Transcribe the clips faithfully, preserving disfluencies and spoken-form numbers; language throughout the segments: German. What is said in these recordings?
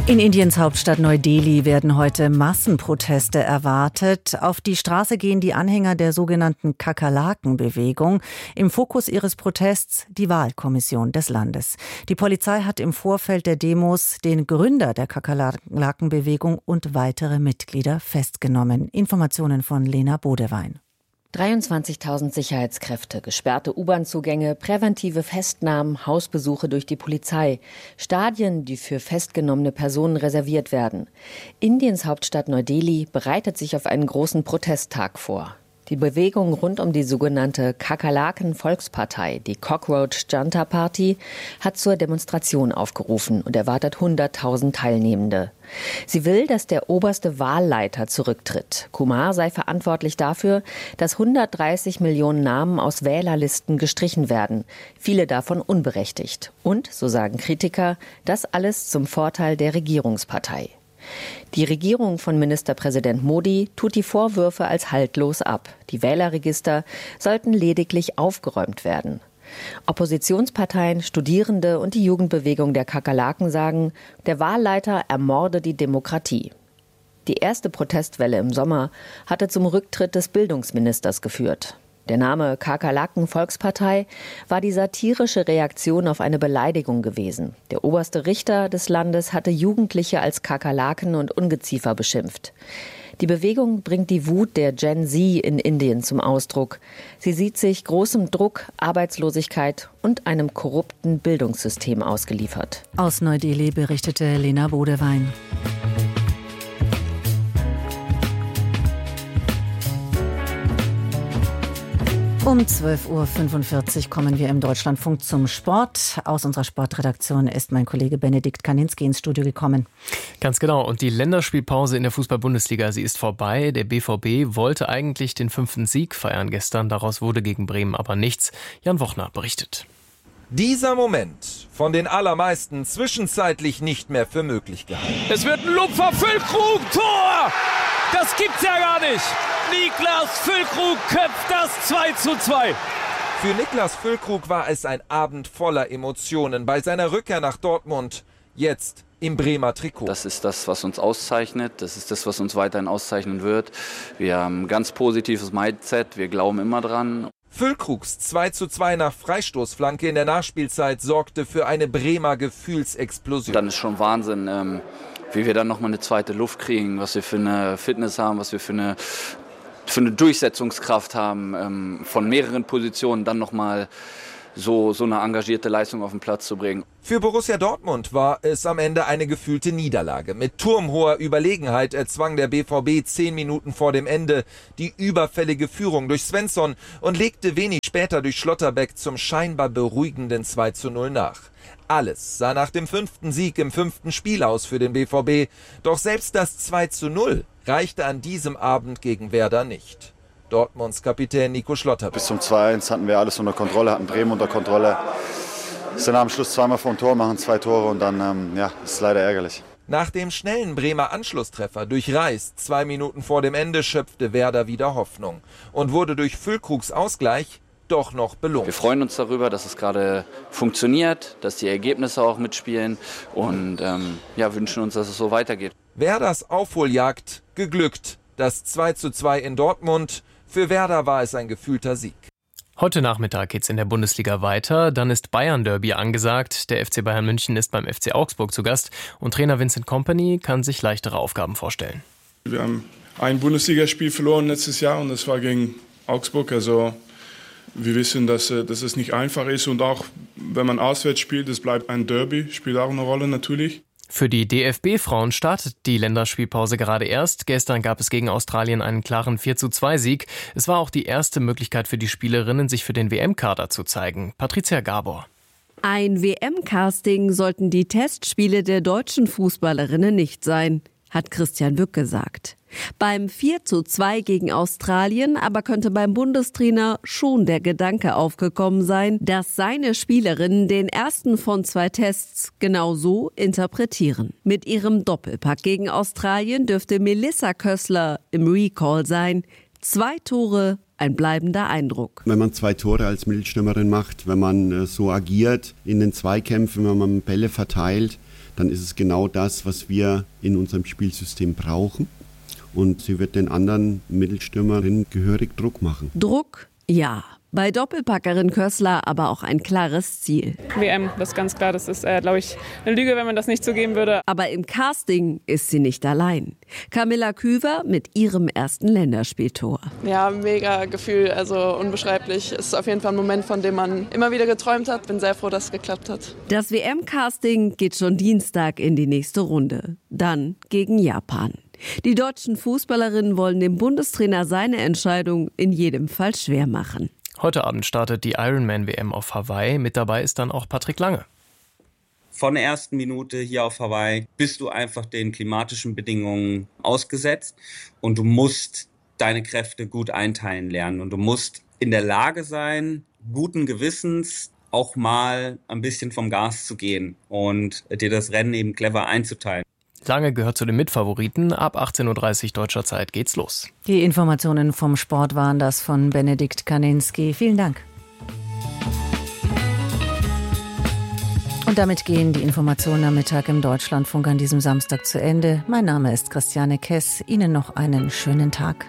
In Indiens Hauptstadt Neu-Delhi werden heute Massenproteste erwartet. Auf die Straße gehen die Anhänger der sogenannten Kakerlaken-Bewegung. Im Fokus ihres Protests die Wahlkommission des Landes. Die Polizei hat im Vorfeld der Demos den Gründer der Kakerlaken-Bewegung und weitere Mitglieder festgenommen. Informationen von Lena Bodewein. dreiundzwanzigtausend Sicherheitskräfte, gesperrte U-Bahn-Zugänge, präventive Festnahmen, Hausbesuche durch die Polizei, Stadien, die für festgenommene Personen reserviert werden. Indiens Hauptstadt Neu-Delhi bereitet sich auf einen großen Protesttag vor. Die Bewegung rund um die sogenannte Kakerlaken-Volkspartei, die Cockroach Junta Party, hat zur Demonstration aufgerufen und erwartet hunderttausend Teilnehmende. Sie will, dass der oberste Wahlleiter zurücktritt. Kumar sei verantwortlich dafür, dass hundertdreißig Millionen Namen aus Wählerlisten gestrichen werden, viele davon unberechtigt. Und, so sagen Kritiker, das alles zum Vorteil der Regierungspartei. Die Regierung von Ministerpräsident Modi tut die Vorwürfe als haltlos ab. Die Wählerregister sollten lediglich aufgeräumt werden. Oppositionsparteien, Studierende und die Jugendbewegung der Kakerlaken sagen, der Wahlleiter ermorde die Demokratie. Die erste Protestwelle im Sommer hatte zum Rücktritt des Bildungsministers geführt. Der Name Kakerlaken-Volkspartei war die satirische Reaktion auf eine Beleidigung gewesen. Der oberste Richter des Landes hatte Jugendliche als Kakerlaken und Ungeziefer beschimpft. Die Bewegung bringt die Wut der Gen Z in Indien zum Ausdruck. Sie sieht sich großem Druck, Arbeitslosigkeit und einem korrupten Bildungssystem ausgeliefert. Aus Neu-Delhi berichtete Lena Bodewein. Um zwölf Uhr fünfundvierzig kommen wir im Deutschlandfunk zum Sport. Aus unserer Sportredaktion ist mein Kollege Benedikt Kaninski ins Studio gekommen. Ganz genau. Und die Länderspielpause in der Fußball-Bundesliga, sie ist vorbei. Der B V B wollte eigentlich den fünften Sieg feiern gestern. Daraus wurde gegen Bremen aber nichts. Jan Wochner berichtet. Dieser Moment von den allermeisten zwischenzeitlich nicht mehr für möglich gehalten. Es wird ein Lupfer, Füllkrug, Tor! Das gibt's ja gar nicht! Niklas Füllkrug köpft das zwei zu zwei. Für Niklas Füllkrug war es ein Abend voller Emotionen bei seiner Rückkehr nach Dortmund. Jetzt im Bremer Trikot. Das ist das, was uns auszeichnet. Das ist das, was uns weiterhin auszeichnen wird. Wir haben ein ganz positives Mindset. Wir glauben immer dran. Füllkrugs zwei zu zwei nach Freistoßflanke in der Nachspielzeit sorgte für eine Bremer Gefühlsexplosion. Dann ist schon Wahnsinn, ähm, wie wir dann nochmal eine zweite Luft kriegen, was wir für eine Fitness haben, was wir für eine, für eine Durchsetzungskraft haben, ähm, von mehreren Positionen dann nochmal so, so eine engagierte Leistung auf den Platz zu bringen. Für Borussia Dortmund war es am Ende eine gefühlte Niederlage. Mit turmhoher Überlegenheit erzwang der B V B zehn Minuten vor dem Ende die überfällige Führung durch Svensson und legte wenig später durch Schlotterbeck zum scheinbar beruhigenden zwei zu null nach. Alles sah nach dem fünften Sieg im fünften Spiel aus für den B V B. Doch selbst das zwei zu null reichte an diesem Abend gegen Werder nicht. Dortmunds Kapitän Nico Schlotterbeck. Bis zum zwei eins hatten wir alles unter Kontrolle, hatten Bremen unter Kontrolle. Sind am Schluss zweimal vor dem Tor, machen zwei Tore und dann ähm, ja, ist leider ärgerlich. Nach dem schnellen Bremer Anschlusstreffer durch Reis, zwei Minuten vor dem Ende, schöpfte Werder wieder Hoffnung und wurde durch Füllkrugs Ausgleich doch noch belohnt. Wir freuen uns darüber, dass es gerade funktioniert, dass die Ergebnisse auch mitspielen und ähm, ja, wünschen uns, dass es so weitergeht. Werders Aufholjagd geglückt. Das zwei zu zwei in Dortmund. Für Werder war es ein gefühlter Sieg. Heute Nachmittag geht's in der Bundesliga weiter. Dann ist Bayern-Derby angesagt. Der F C Bayern München ist beim F C Augsburg zu Gast. Und Trainer Vincent Kompany kann sich leichtere Aufgaben vorstellen. Wir haben ein Bundesligaspiel verloren letztes Jahr und das war gegen Augsburg. Also wir wissen, dass, dass es nicht einfach ist. Und auch wenn man auswärts spielt, es bleibt ein Derby, spielt auch eine Rolle natürlich. Für die D F B-Frauen startet die Länderspielpause gerade erst. Gestern gab es gegen Australien einen klaren vier zu zwei Sieg. Es war auch die erste Möglichkeit für die Spielerinnen, sich für den W M-Kader zu zeigen. Patricia Gabor. Ein W M-Casting sollten die Testspiele der deutschen Fußballerinnen nicht sein, hat Christian Wück gesagt. Beim vier zu zwei gegen Australien aber könnte beim Bundestrainer schon der Gedanke aufgekommen sein, dass seine Spielerinnen den ersten von zwei Tests genau so interpretieren. Mit ihrem Doppelpack gegen Australien dürfte Melissa Kössler im Recall sein. Zwei Tore, ein bleibender Eindruck. Wenn man zwei Tore als Mittelstürmerin macht, wenn man so agiert in den Zweikämpfen, wenn man Bälle verteilt, dann ist es genau das, was wir in unserem Spielsystem brauchen. Und sie wird den anderen Mittelstürmerinnen gehörig Druck machen. Druck, ja. Bei Doppelpackerin Kössler aber auch ein klares Ziel. W M, das ist ganz klar. Das ist, äh, glaube ich, eine Lüge, wenn man das nicht zugeben würde. Aber im Casting ist sie nicht allein. Camilla Küver mit ihrem ersten Länderspieltor. Ja, mega Gefühl, also unbeschreiblich. Es ist auf jeden Fall ein Moment, von dem man immer wieder geträumt hat. Bin sehr froh, dass es geklappt hat. Das W M-Casting geht schon Dienstag in die nächste Runde. Dann gegen Japan. Die deutschen Fußballerinnen wollen dem Bundestrainer seine Entscheidung in jedem Fall schwer machen. Heute Abend startet die Ironman-W M auf Hawaii. Mit dabei ist dann auch Patrick Lange. Von der ersten Minute hier auf Hawaii bist du einfach den klimatischen Bedingungen ausgesetzt und du musst deine Kräfte gut einteilen lernen und du musst in der Lage sein, guten Gewissens auch mal ein bisschen vom Gas zu gehen und dir das Rennen eben clever einzuteilen. Lange gehört zu den Mitfavoriten. Ab achtzehn Uhr dreißig deutscher Zeit geht's los. Die Informationen vom Sport waren das von Benedikt Kaninski. Vielen Dank. Und damit gehen die Informationen am Mittag im Deutschlandfunk an diesem Samstag zu Ende. Mein Name ist Christiane Kess. Ihnen noch einen schönen Tag.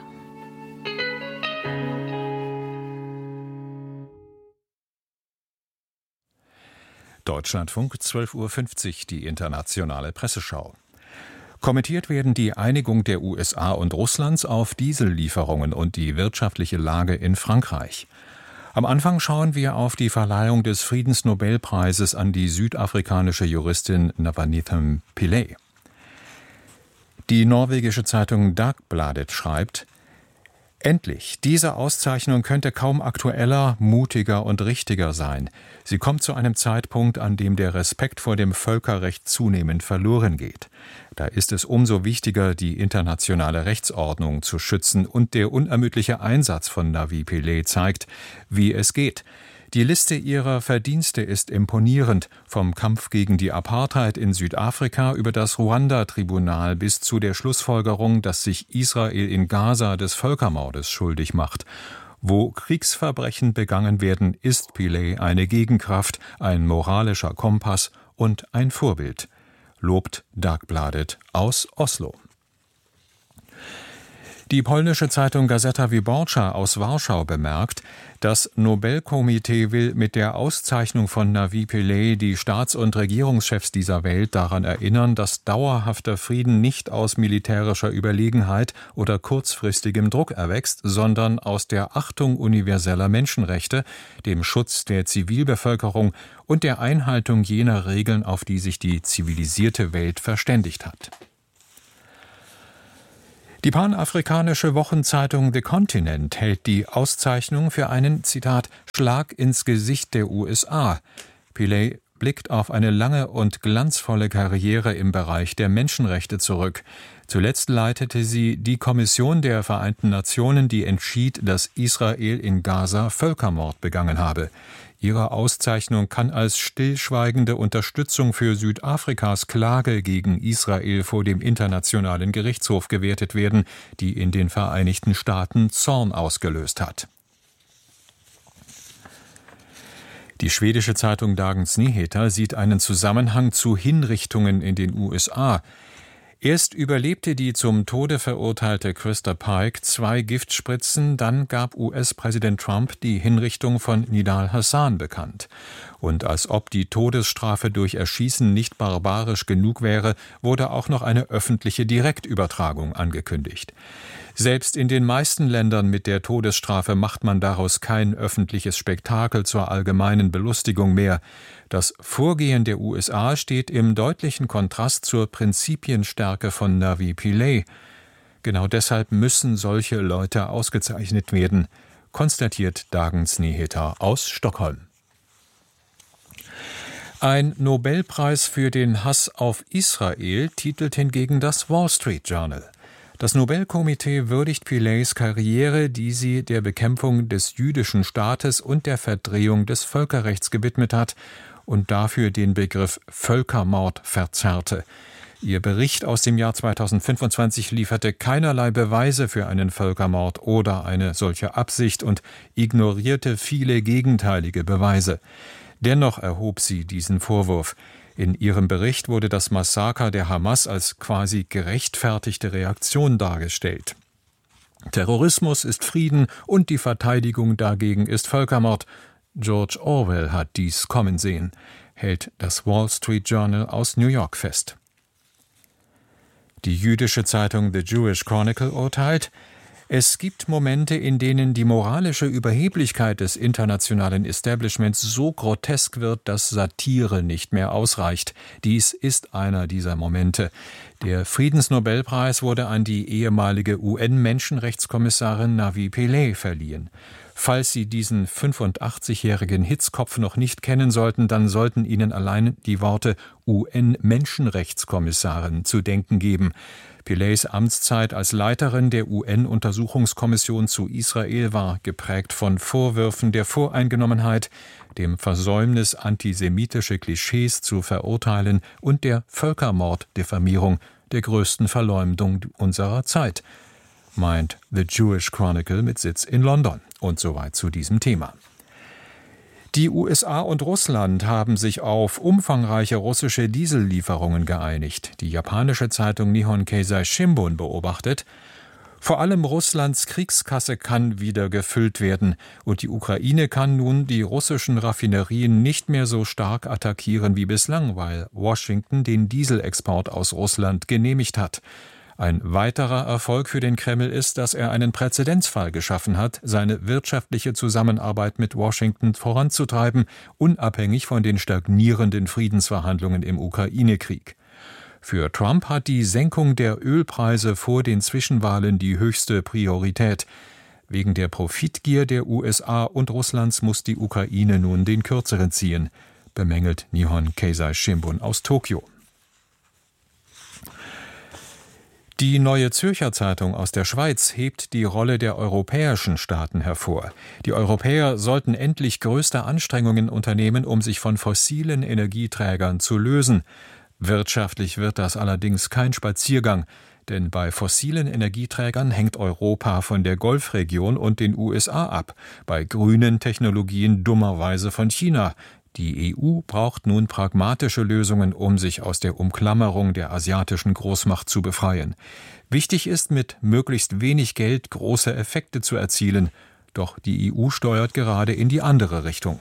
Deutschlandfunk, zwölf Uhr fünfzig, die internationale Presseschau. Kommentiert werden die Einigung der U S A und Russlands auf Diesellieferungen und die wirtschaftliche Lage in Frankreich. Am Anfang schauen wir auf die Verleihung des Friedensnobelpreises an die südafrikanische Juristin Navalny Pillay. Die norwegische Zeitung Dagbladet schreibt: Endlich, diese Auszeichnung könnte kaum aktueller, mutiger und richtiger sein. Sie kommt zu einem Zeitpunkt, an dem der Respekt vor dem Völkerrecht zunehmend verloren geht. Da ist es umso wichtiger, die internationale Rechtsordnung zu schützen, und der unermüdliche Einsatz von Navi Pillay zeigt, wie es geht. Die Liste ihrer Verdienste ist imponierend, vom Kampf gegen die Apartheid in Südafrika über das Ruanda-Tribunal bis zu der Schlussfolgerung, dass sich Israel in Gaza des Völkermordes schuldig macht. Wo Kriegsverbrechen begangen werden, ist Pillay eine Gegenkraft, ein moralischer Kompass und ein Vorbild, lobt Dagbladet aus Oslo. Die polnische Zeitung Gazeta Wyborcza aus Warschau bemerkt, das Nobelkomitee will mit der Auszeichnung von Navi Pillay die Staats- und Regierungschefs dieser Welt daran erinnern, dass dauerhafter Frieden nicht aus militärischer Überlegenheit oder kurzfristigem Druck erwächst, sondern aus der Achtung universeller Menschenrechte, dem Schutz der Zivilbevölkerung und der Einhaltung jener Regeln, auf die sich die zivilisierte Welt verständigt hat. Die panafrikanische Wochenzeitung The Continent hält die Auszeichnung für einen, Zitat, Schlag ins Gesicht der U S A. Pillay blickt auf eine lange und glanzvolle Karriere im Bereich der Menschenrechte zurück. Zuletzt leitete sie die Kommission der Vereinten Nationen, die entschied, dass Israel in Gaza Völkermord begangen habe. Ihre Auszeichnung kann als stillschweigende Unterstützung für Südafrikas Klage gegen Israel vor dem Internationalen Gerichtshof gewertet werden, die in den Vereinigten Staaten Zorn ausgelöst hat. Die schwedische Zeitung Dagens Nyheter sieht einen Zusammenhang zu Hinrichtungen in den U S A. Erst überlebte die zum Tode verurteilte Krista Pike zwei Giftspritzen, dann gab U S-Präsident Trump die Hinrichtung von Nidal Hassan bekannt. Und als ob die Todesstrafe durch Erschießen nicht barbarisch genug wäre, wurde auch noch eine öffentliche Direktübertragung angekündigt. Selbst in den meisten Ländern mit der Todesstrafe macht man daraus kein öffentliches Spektakel zur allgemeinen Belustigung mehr. Das Vorgehen der U S A steht im deutlichen Kontrast zur Prinzipienstärke von Navi Pillay. Genau deshalb müssen solche Leute ausgezeichnet werden, konstatiert Dagens Nyheter aus Stockholm. Ein Nobelpreis für den Hass auf Israel titelt hingegen das Wall Street Journal. Das Nobelkomitee würdigt Pillays Karriere, die sie der Bekämpfung des jüdischen Staates und der Verdrehung des Völkerrechts gewidmet hat und dafür den Begriff Völkermord verzerrte. Ihr Bericht aus dem Jahr zweitausendfünfundzwanzig lieferte keinerlei Beweise für einen Völkermord oder eine solche Absicht und ignorierte viele gegenteilige Beweise. Dennoch erhob sie diesen Vorwurf. In ihrem Bericht wurde das Massaker der Hamas als quasi gerechtfertigte Reaktion dargestellt. Terrorismus ist Frieden und die Verteidigung dagegen ist Völkermord. George Orwell hat dies kommen sehen, hält das Wall Street Journal aus New York fest. Die jüdische Zeitung The Jewish Chronicle urteilt: Es gibt Momente, in denen die moralische Überheblichkeit des internationalen Establishments so grotesk wird, dass Satire nicht mehr ausreicht. Dies ist einer dieser Momente. Der Friedensnobelpreis wurde an die ehemalige U N-Menschenrechtskommissarin Navi Pillay verliehen. Falls Sie diesen fünfundachtzigjährigen Hitzkopf noch nicht kennen sollten, dann sollten Ihnen allein die Worte U N-Menschenrechtskommissarin zu denken geben. Pillays Amtszeit als Leiterin der U N-Untersuchungskommission zu Israel war geprägt von Vorwürfen der Voreingenommenheit, dem Versäumnis, antisemitische Klischees zu verurteilen und der Völkermorddifamierung, der größten Verleumdung unserer Zeit, meint The Jewish Chronicle mit Sitz in London. Und soweit zu diesem Thema. Die U S A und Russland haben sich auf umfangreiche russische Diesellieferungen geeinigt. Die japanische Zeitung Nihon Keizai Shimbun beobachtet: Vor allem Russlands Kriegskasse kann wieder gefüllt werden und die Ukraine kann nun die russischen Raffinerien nicht mehr so stark attackieren wie bislang, weil Washington den Dieselexport aus Russland genehmigt hat. Ein weiterer Erfolg für den Kreml ist, dass er einen Präzedenzfall geschaffen hat, seine wirtschaftliche Zusammenarbeit mit Washington voranzutreiben, unabhängig von den stagnierenden Friedensverhandlungen im Ukraine-Krieg. Für Trump hat die Senkung der Ölpreise vor den Zwischenwahlen die höchste Priorität. Wegen der Profitgier der U S A und Russlands muss die Ukraine nun den Kürzeren ziehen, bemängelt Nihon Keizai Shimbun aus Tokio. Die Neue Zürcher Zeitung aus der Schweiz hebt die Rolle der europäischen Staaten hervor. Die Europäer sollten endlich größte Anstrengungen unternehmen, um sich von fossilen Energieträgern zu lösen. Wirtschaftlich wird das allerdings kein Spaziergang, denn bei fossilen Energieträgern hängt Europa von der Golfregion und den U S A ab, bei grünen Technologien dummerweise von China. Die E U braucht nun pragmatische Lösungen, um sich aus der Umklammerung der asiatischen Großmacht zu befreien. Wichtig ist, mit möglichst wenig Geld große Effekte zu erzielen, doch die E U steuert gerade in die andere Richtung.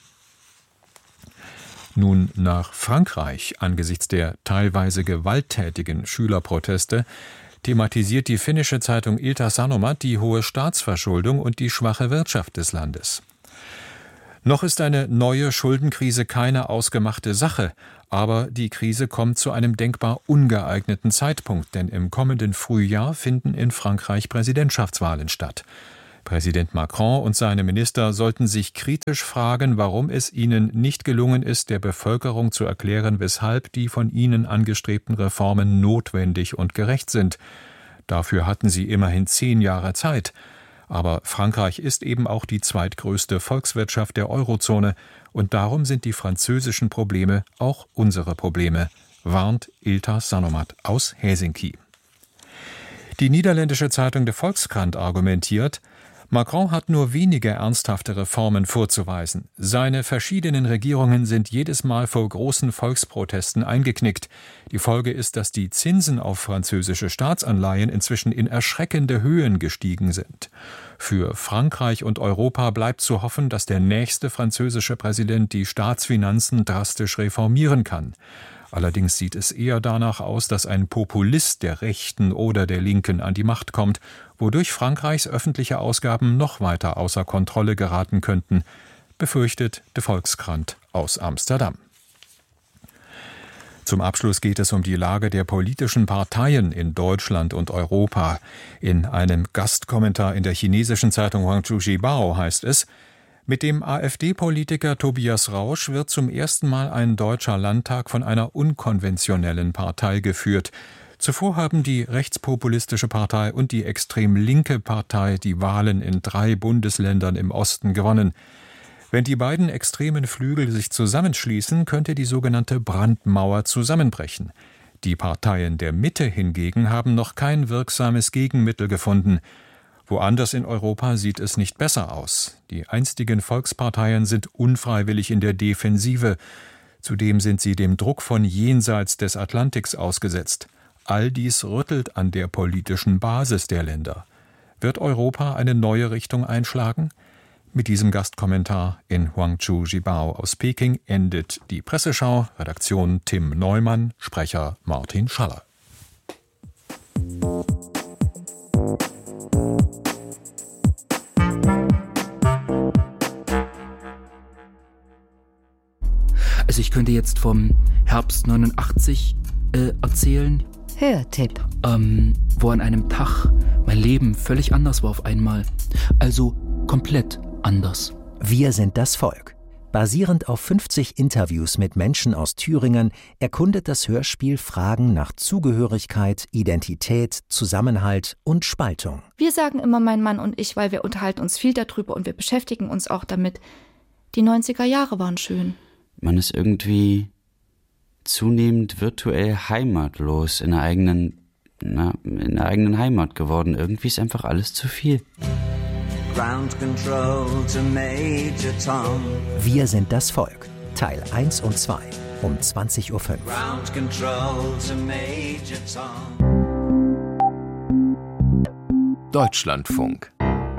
Nun nach Frankreich. Angesichts der teilweise gewalttätigen Schülerproteste thematisiert die finnische Zeitung Ilta-Sanomat die hohe Staatsverschuldung und die schwache Wirtschaft des Landes. Noch ist eine neue Schuldenkrise keine ausgemachte Sache, aber die Krise kommt zu einem denkbar ungeeigneten Zeitpunkt, denn im kommenden Frühjahr finden in Frankreich Präsidentschaftswahlen statt. Präsident Macron und seine Minister sollten sich kritisch fragen, warum es ihnen nicht gelungen ist, der Bevölkerung zu erklären, weshalb die von ihnen angestrebten Reformen notwendig und gerecht sind. Dafür hatten sie immerhin zehn Jahre Zeit. Aber Frankreich ist eben auch die zweitgrößte Volkswirtschaft der Eurozone und darum sind die französischen Probleme auch unsere Probleme, warnt Ilta-Sanomat aus Helsinki. Die niederländische Zeitung De Volkskrant argumentiert: Macron hat nur wenige ernsthafte Reformen vorzuweisen. Seine verschiedenen Regierungen sind jedes Mal vor großen Volksprotesten eingeknickt. Die Folge ist, dass die Zinsen auf französische Staatsanleihen inzwischen in erschreckende Höhen gestiegen sind. Für Frankreich und Europa bleibt zu hoffen, dass der nächste französische Präsident die Staatsfinanzen drastisch reformieren kann. Allerdings sieht es eher danach aus, dass ein Populist der Rechten oder der Linken an die Macht kommt, wodurch Frankreichs öffentliche Ausgaben noch weiter außer Kontrolle geraten könnten, befürchtet De Volkskrant aus Amsterdam. Zum Abschluss geht es um die Lage der politischen Parteien in Deutschland und Europa. In einem Gastkommentar in der chinesischen Zeitung Huangzhou Zhibao heißt es: Mit dem AfD-Politiker Tobias Rausch wird zum ersten Mal ein deutscher Landtag von einer unkonventionellen Partei geführt. Zuvor haben die rechtspopulistische Partei und die extrem linke Partei die Wahlen in drei Bundesländern im Osten gewonnen. Wenn die beiden extremen Flügel sich zusammenschließen, könnte die sogenannte Brandmauer zusammenbrechen. Die Parteien der Mitte hingegen haben noch kein wirksames Gegenmittel gefunden. Woanders in Europa sieht es nicht besser aus. Die einstigen Volksparteien sind unfreiwillig in der Defensive. Zudem sind sie dem Druck von jenseits des Atlantiks ausgesetzt. All dies rüttelt an der politischen Basis der Länder. Wird Europa eine neue Richtung einschlagen? Mit diesem Gastkommentar in Huangzhou Zhibao aus Peking endet die Presseschau. Redaktion Tim Neumann, Sprecher Martin Schaller. Also ich könnte jetzt vom Herbst neunundachtzig äh, erzählen. Hörtipp. Ähm, wo an einem Tag mein Leben völlig anders war auf einmal. Also komplett anders. Wir sind das Volk. Basierend auf fünfzig Interviews mit Menschen aus Thüringen erkundet das Hörspiel Fragen nach Zugehörigkeit, Identität, Zusammenhalt und Spaltung. Wir sagen immer mein Mann und ich, weil wir unterhalten uns viel darüber und wir beschäftigen uns auch damit. Die neunziger Jahre waren schön. Man ist irgendwie zunehmend virtuell heimatlos in der eigenen, na, in der eigenen Heimat geworden. Irgendwie ist einfach alles zu viel. Ground Control to Major Tom. Wir sind das Volk. Teil eins und zwei um zwanzig Uhr fünf. Ground Control to Major Tom. Deutschlandfunk.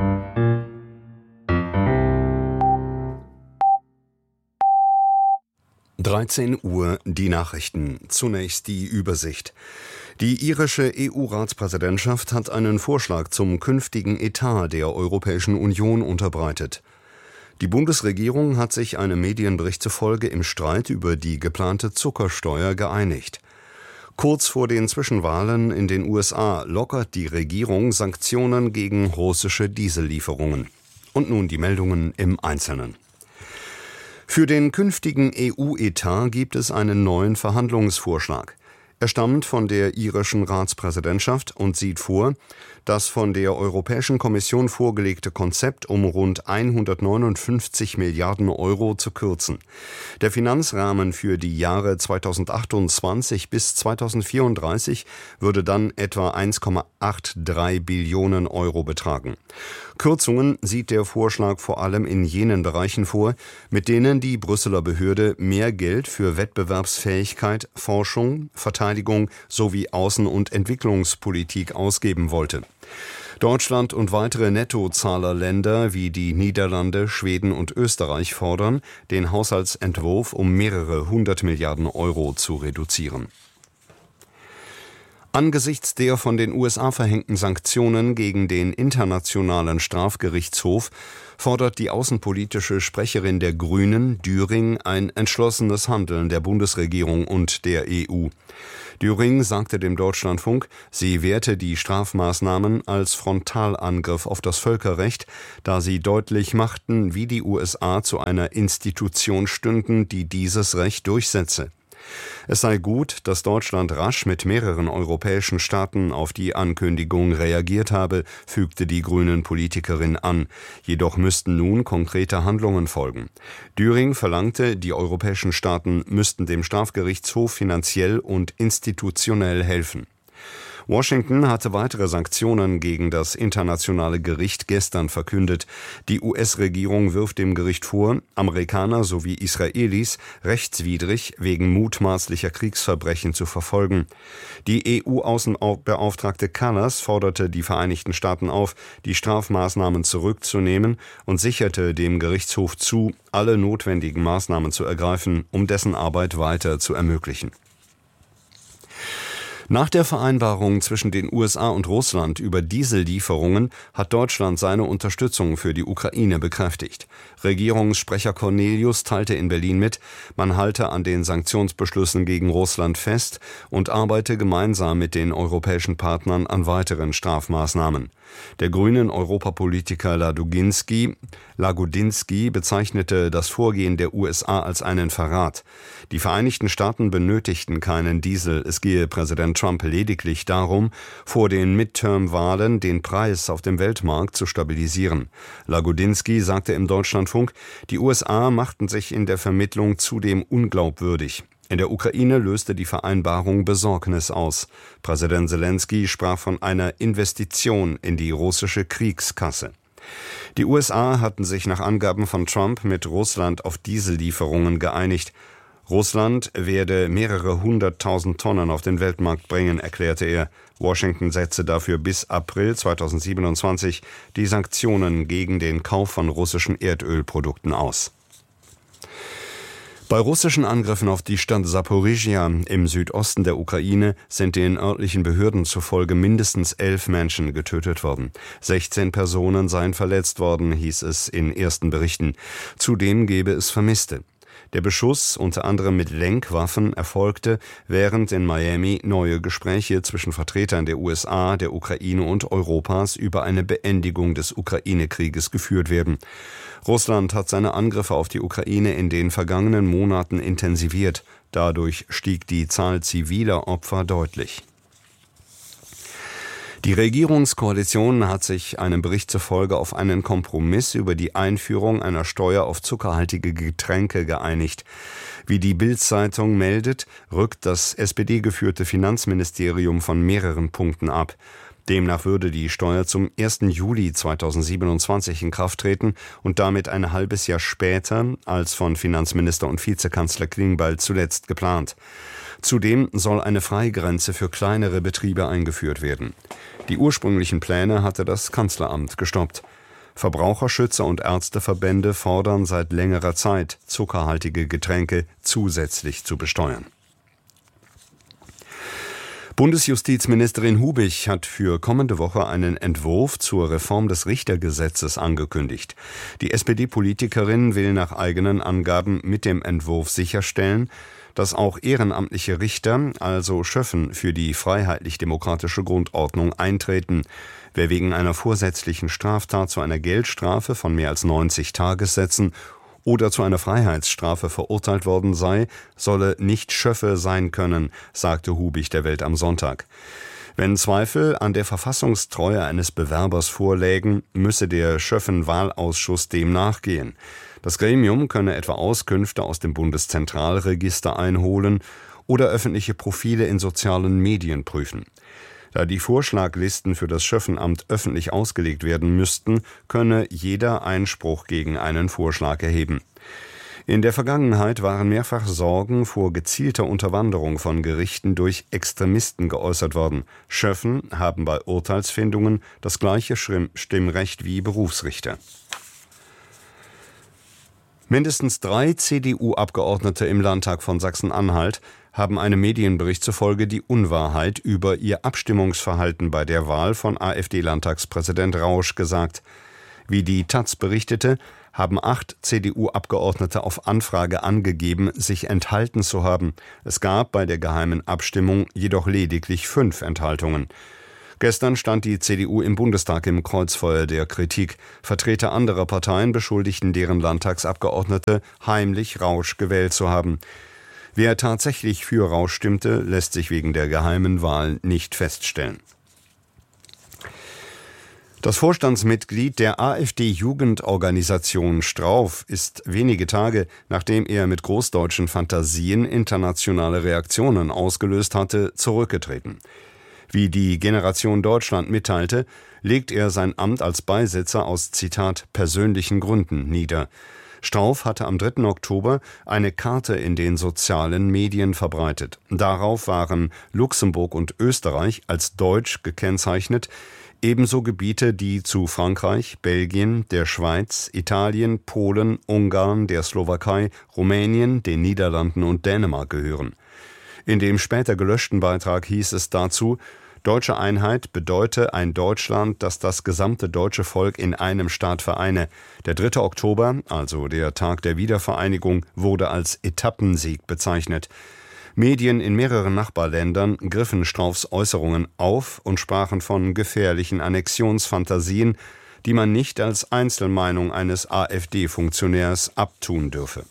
dreizehn Uhr, die Nachrichten. Zunächst die Übersicht. Die irische E U-Ratspräsidentschaft hat einen Vorschlag zum künftigen Etat der Europäischen Union unterbreitet. Die Bundesregierung hat sich einem Medienbericht zufolge im Streit über die geplante Zuckersteuer geeinigt. Kurz vor den Zwischenwahlen in den U S A lockert die Regierung Sanktionen gegen russische Diesellieferungen. Und nun die Meldungen im Einzelnen. Für den künftigen E U-Etat gibt es einen neuen Verhandlungsvorschlag. Er stammt von der irischen Ratspräsidentschaft und sieht vor, das von der Europäischen Kommission vorgelegte Konzept um rund hundertneunundfünfzig Milliarden Euro zu kürzen. Der Finanzrahmen für die Jahre zweitausendachtundzwanzig bis zweitausendvierunddreißig würde dann etwa eins Komma dreiundachtzig Billionen Euro betragen. Kürzungen sieht der Vorschlag vor allem in jenen Bereichen vor, mit denen die Brüsseler Behörde mehr Geld für Wettbewerbsfähigkeit, Forschung, Verteidigung sowie Außen- und Entwicklungspolitik ausgeben wollte. Deutschland und weitere Nettozahlerländer wie die Niederlande, Schweden und Österreich fordern, den Haushaltsentwurf um mehrere hundert Milliarden Euro zu reduzieren. Angesichts der von den U S A verhängten Sanktionen gegen den Internationalen Strafgerichtshof fordert die außenpolitische Sprecherin der Grünen, Düring, ein entschlossenes Handeln der Bundesregierung und der E U. Düring sagte dem Deutschlandfunk, sie werte die Strafmaßnahmen als Frontalangriff auf das Völkerrecht, da sie deutlich machten, wie die U S A zu einer Institution stünden, die dieses Recht durchsetze. Es sei gut, dass Deutschland rasch mit mehreren europäischen Staaten auf die Ankündigung reagiert habe, fügte die Grünen-Politikerin an. Jedoch müssten nun konkrete Handlungen folgen. Düring verlangte, die europäischen Staaten müssten dem Strafgerichtshof finanziell und institutionell helfen. Washington hatte weitere Sanktionen gegen das internationale Gericht gestern verkündet. Die U S-Regierung wirft dem Gericht vor, Amerikaner sowie Israelis rechtswidrig wegen mutmaßlicher Kriegsverbrechen zu verfolgen. Die E U-Außenbeauftragte Kallas forderte die Vereinigten Staaten auf, die Strafmaßnahmen zurückzunehmen und sicherte dem Gerichtshof zu, alle notwendigen Maßnahmen zu ergreifen, um dessen Arbeit weiter zu ermöglichen. Nach der Vereinbarung zwischen den U S A und Russland über Diesellieferungen hat Deutschland seine Unterstützung für die Ukraine bekräftigt. Regierungssprecher Cornelius teilte in Berlin mit, man halte an den Sanktionsbeschlüssen gegen Russland fest und arbeite gemeinsam mit den europäischen Partnern an weiteren Strafmaßnahmen. Der grünen Europapolitiker Lagodinsky, Lagodinsky bezeichnete das Vorgehen der U S A als einen Verrat. Die Vereinigten Staaten benötigten keinen Diesel, es gehe Präsident Trump lediglich darum, vor den Midterm-Wahlen den Preis auf dem Weltmarkt zu stabilisieren. Lagodinsky sagte im Deutschlandfunk, die U S A machten sich in der Vermittlung zudem unglaubwürdig. In der Ukraine löste die Vereinbarung Besorgnis aus. Präsident Selenskyj sprach von einer Investition in die russische Kriegskasse. Die U S A hatten sich nach Angaben von Trump mit Russland auf Diesellieferungen geeinigt. Russland werde mehrere hunderttausend Tonnen auf den Weltmarkt bringen, erklärte er. Washington setze dafür bis April zweitausendsiebenundzwanzig die Sanktionen gegen den Kauf von russischen Erdölprodukten aus. Bei russischen Angriffen auf die Stadt Saporischschja im Südosten der Ukraine sind den örtlichen Behörden zufolge mindestens elf Menschen getötet worden. sechzehn Personen seien verletzt worden, hieß es in ersten Berichten. Zudem gebe es Vermisste. Der Beschuss, unter anderem mit Lenkwaffen, erfolgte, während in Miami neue Gespräche zwischen Vertretern der U S A, der Ukraine und Europas über eine Beendigung des Ukraine-Krieges geführt werden. Russland hat seine Angriffe auf die Ukraine in den vergangenen Monaten intensiviert. Dadurch stieg die Zahl ziviler Opfer deutlich. Die Regierungskoalition hat sich einem Bericht zufolge auf einen Kompromiss über die Einführung einer Steuer auf zuckerhaltige Getränke geeinigt. Wie die Bild-Zeitung meldet, rückt das S P D-geführte Finanzministerium von mehreren Punkten ab. Demnach würde die Steuer zum ersten Juli zweitausendsiebenundzwanzig in Kraft treten und damit ein halbes Jahr später als von Finanzminister und Vizekanzler Klingbeil zuletzt geplant. Zudem soll eine Freigrenze für kleinere Betriebe eingeführt werden. Die ursprünglichen Pläne hatte das Kanzleramt gestoppt. Verbraucherschützer und Ärzteverbände fordern seit längerer Zeit, zuckerhaltige Getränke zusätzlich zu besteuern. Bundesjustizministerin Hubich hat für kommende Woche einen Entwurf zur Reform des Richtergesetzes angekündigt. Die S P D-Politikerin will nach eigenen Angaben mit dem Entwurf sicherstellen, dass auch ehrenamtliche Richter, also Schöffen, für die freiheitlich-demokratische Grundordnung eintreten. Wer wegen einer vorsätzlichen Straftat zu einer Geldstrafe von mehr als neunzig Tagessätzen oder zu einer Freiheitsstrafe verurteilt worden sei, solle nicht Schöffe sein können, sagte Hubich der Welt am Sonntag. Wenn Zweifel an der Verfassungstreue eines Bewerbers vorlägen, müsse der Schöffen-Wahlausschuss dem nachgehen. Das Gremium könne etwa Auskünfte aus dem Bundeszentralregister einholen oder öffentliche Profile in sozialen Medien prüfen. Da die Vorschlaglisten für das Schöffenamt öffentlich ausgelegt werden müssten, könne jeder Einspruch gegen einen Vorschlag erheben. In der Vergangenheit waren mehrfach Sorgen vor gezielter Unterwanderung von Gerichten durch Extremisten geäußert worden. Schöffen haben bei Urteilsfindungen das gleiche Stimmrecht wie Berufsrichter. Mindestens drei C D U-Abgeordnete im Landtag von Sachsen-Anhalt haben einem Medienbericht zufolge die Unwahrheit über ihr Abstimmungsverhalten bei der Wahl von AfD-Landtagspräsident Rausch gesagt. Wie die Taz berichtete, haben acht C D U-Abgeordnete auf Anfrage angegeben, sich enthalten zu haben. Es gab bei der geheimen Abstimmung jedoch lediglich fünf Enthaltungen. Gestern stand die C D U im Bundestag im Kreuzfeuer der Kritik. Vertreter anderer Parteien beschuldigten deren Landtagsabgeordnete, heimlich Rausch gewählt zu haben. Wer tatsächlich für Rausch stimmte, lässt sich wegen der geheimen Wahl nicht feststellen. Das Vorstandsmitglied der AfD-Jugendorganisation Strauf ist wenige Tage, nachdem er mit großdeutschen Fantasien internationale Reaktionen ausgelöst hatte, zurückgetreten. Wie die Generation Deutschland mitteilte, legt er sein Amt als Beisitzer aus, Zitat, persönlichen Gründen nieder. Strauf hatte am dritten Oktober eine Karte in den sozialen Medien verbreitet. Darauf waren Luxemburg und Österreich als deutsch gekennzeichnet, ebenso Gebiete, die zu Frankreich, Belgien, der Schweiz, Italien, Polen, Ungarn, der Slowakei, Rumänien, den Niederlanden und Dänemark gehören. In dem später gelöschten Beitrag hieß es dazu, deutsche Einheit bedeute ein Deutschland, das das gesamte deutsche Volk in einem Staat vereine. Der dritte Oktober, also der Tag der Wiedervereinigung, wurde als Etappensieg bezeichnet. Medien in mehreren Nachbarländern griffen Straufs Äußerungen auf und sprachen von gefährlichen Annexionsfantasien, die man nicht als Einzelmeinung eines AfD-Funktionärs abtun dürfe.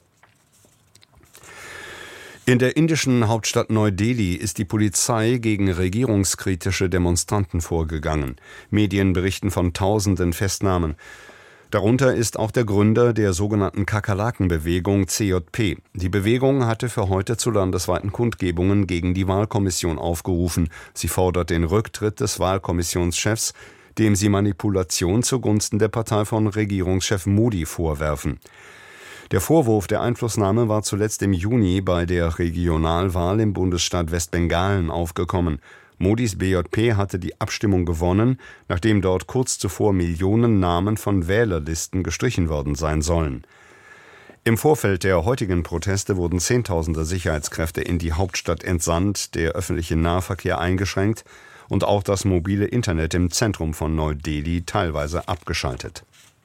In der indischen Hauptstadt Neu-Delhi ist die Polizei gegen regierungskritische Demonstranten vorgegangen. Medien berichten von tausenden Festnahmen. Darunter ist auch der Gründer der sogenannten Kakerlaken-Bewegung C J P. Die Bewegung hatte für heute zu landesweiten Kundgebungen gegen die Wahlkommission aufgerufen. Sie fordert den Rücktritt des Wahlkommissionschefs, dem sie Manipulation zugunsten der Partei von Regierungschef Modi vorwerfen. Der Vorwurf der Einflussnahme war zuletzt im Juni bei der Regionalwahl im Bundesstaat Westbengalen aufgekommen. Modis B J P hatte die Abstimmung gewonnen, nachdem dort kurz zuvor Millionen Namen von Wählerlisten gestrichen worden sein sollen. Im Vorfeld der heutigen Proteste wurden Zehntausende Sicherheitskräfte in die Hauptstadt entsandt, der öffentliche Nahverkehr eingeschränkt und auch das mobile Internet im Zentrum von Neu-Delhi teilweise abgeschaltet.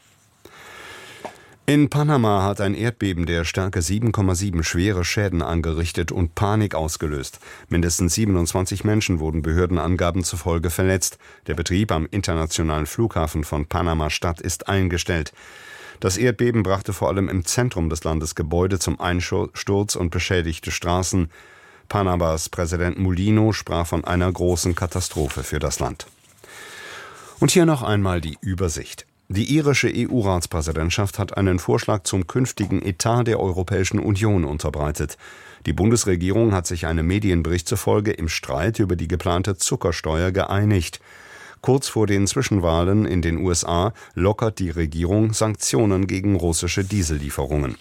In Panama hat ein Erdbeben der Stärke sieben Komma sieben schwere Schäden angerichtet und Panik ausgelöst. Mindestens siebenundzwanzig Menschen wurden Behördenangaben zufolge verletzt. Der Betrieb am internationalen Flughafen von Panama-Stadt ist eingestellt. Das Erdbeben brachte vor allem im Zentrum des Landes Gebäude zum Einsturz und beschädigte Straßen. Panamas Präsident Mulino sprach von einer großen Katastrophe für das Land. Und hier noch einmal die Übersicht. Die irische E U-Ratspräsidentschaft hat einen Vorschlag zum künftigen Etat der Europäischen Union unterbreitet. Die Bundesregierung hat sich einem Medienbericht zufolge im Streit über die geplante Zuckersteuer geeinigt. Kurz vor den Zwischenwahlen in den U S A lockert die Regierung Sanktionen gegen russische Diesellieferungen.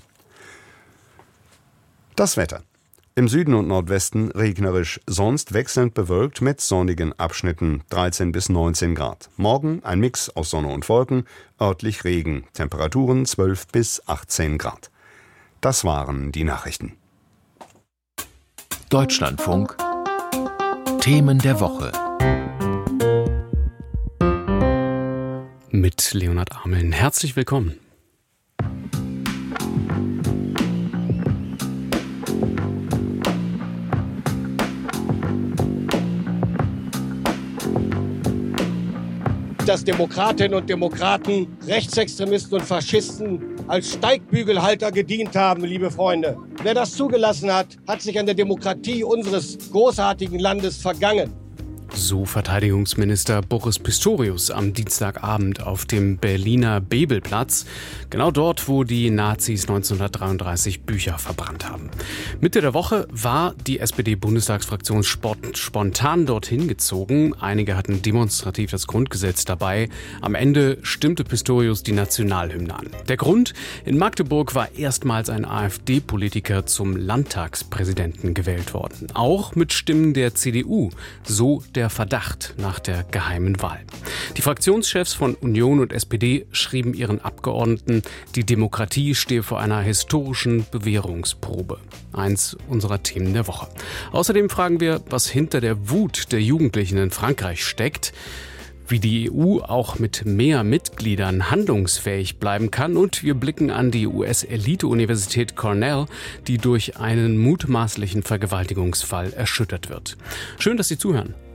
Das Wetter. Im Süden und Nordwesten regnerisch, sonst wechselnd bewölkt mit sonnigen Abschnitten, dreizehn bis neunzehn Grad. Morgen ein Mix aus Sonne und Wolken, örtlich Regen, Temperaturen zwölf bis achtzehn Grad. Das waren die Nachrichten. Deutschlandfunk. Themen der Woche. Mit Leonhard Ameln. Herzlich willkommen. Dass Demokratinnen und Demokraten, Rechtsextremisten und Faschisten als Steigbügelhalter gedient haben, liebe Freunde. Wer das zugelassen hat, hat sich an der Demokratie unseres großartigen Landes vergangen. So Verteidigungsminister Boris Pistorius am Dienstagabend auf dem Berliner Bebelplatz, genau dort, wo die Nazis neunzehnhundertdreiunddreißig Bücher verbrannt haben. Mitte der Woche war die S P D-Bundestagsfraktion spontan dorthin gezogen. Einige hatten demonstrativ das Grundgesetz dabei. Am Ende stimmte Pistorius die Nationalhymne an. Der Grund? In Magdeburg war erstmals ein AfD-Politiker zum Landtagspräsidenten gewählt worden. Auch mit Stimmen der C D U, so der Verdacht nach der geheimen Wahl. Die Fraktionschefs von Union und S P D schrieben ihren Abgeordneten, die Demokratie stehe vor einer historischen Bewährungsprobe. Eins unserer Themen der Woche. Außerdem fragen wir, was hinter der Wut der Jugendlichen in Frankreich steckt, wie die E U auch mit mehr Mitgliedern handlungsfähig bleiben kann, und wir blicken an die U S-Elite-Universität Cornell, die durch einen mutmaßlichen Vergewaltigungsfall erschüttert wird. Schön, dass Sie zuhören.